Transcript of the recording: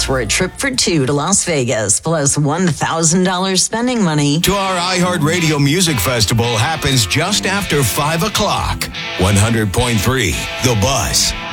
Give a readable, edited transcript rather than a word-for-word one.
for a trip for two to Las Vegas, plus $1,000 spending money. To our iHeartRadio Music Festival happens just after 5 o'clock. 100.3 The Buzz.